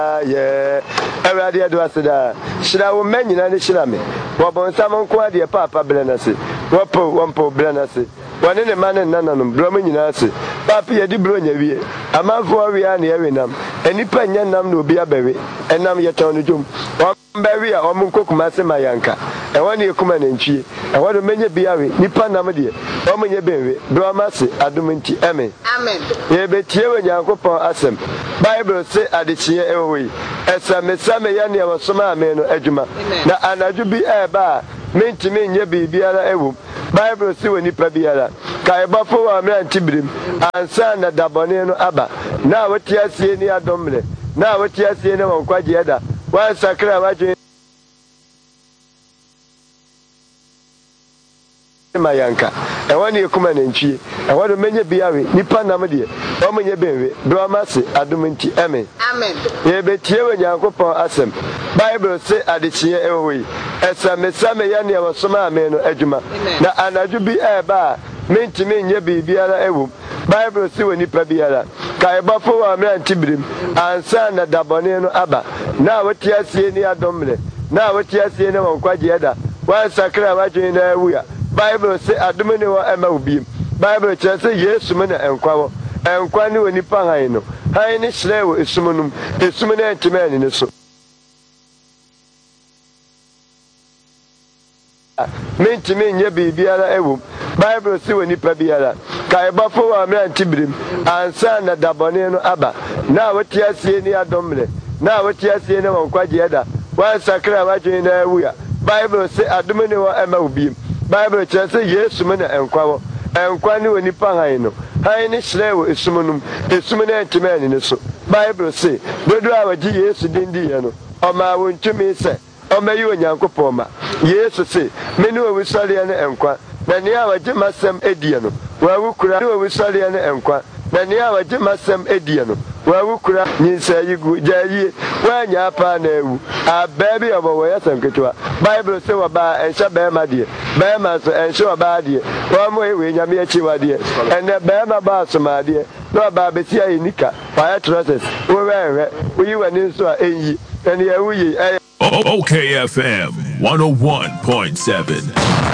Yeah, every do as that. Should I woman in any shilame? What on some quadia papa blenasi? What po one po blenasi? One in a man and none of them, blooming in us. Papi, a dibronia, a man for we are near them. Any penyan nam will be a berry, and nam yet on the doom. One berry or muncook massa mayanka, and one year come and chi, and what a many be a nipan namadi, or many berry, bramasi, adumenti, amen. Amen. Ye be tear when Yanko asem. Bible say at the cheer away. As a Messama Yania was some man or Ejuma. Now, and I do be a bar, mean to me, ye be biara ewu. Bible say when you pabiara. Kaibafo wa me antibrim, and son at Daboneno Abba. Now what you see near Domine. Now what you see in on Quadiada. One sacra imagine. Mayanka, and one year come and chi, and what a many be a Nipan Namadi, or many baby, Bramasi, Adumenti, amen. Amen. Ye be tear when Yanko asem. Bible say at the cheer away. As a Messama Yania was some man or Ejuma. Now, and I do be a bar, mean to me, ye be biara ewu. Bible say when you pabiara. Kaibafo wa me antibrim, and son at Daboneno Abba. Now what you see near Domine. Now what you see on Quadiada. One sacra imagine a weir. Bible say adumene wa ema obi. Bible say Yesu me na enkwa wo. Enkwa ni woni pa han no. Han ni hire wo esumunum. Esumune entimani ne so. Mentimi nye bibiara ewu. Bible say woni pa biara. Kaibafo wa me antibrim. Ansa na dabone no aba. Na woti asie ni adomre. Na woti asie ne wonkwaje eda. Wan sakra wadwen na awuya. Bible say adumene wa ema obi. Bible say Yesu me na enkwa wo. Enkwa ni woni pa han no. Han ni hire wo esumunum. Esumune entimani ne so. Bible say dodo a wagi Yesu dindi ye no. Oma wontumi se. Oma yi onyankopon ma. Yesu say me ni wo wisale ne enkwa. Na ne a wagi masem edie no. Wa wukura ni wo wisale ne enkwa. Na ne a wagi masem edie no. Wa wukura nyinsa yigu jayi wa nya pa na ewu. A baby obo wo yasem ketwa. Bible say wa ba enhya be ma de. Be ma so enhya wa ba de. Wa mo we nya me achi wa de. Ene be ma ba so ma de. No ba be tia yinika. Fire trousers. Wo we yi wani so a enyi. Ene ya wuyi. OKFM 101.7.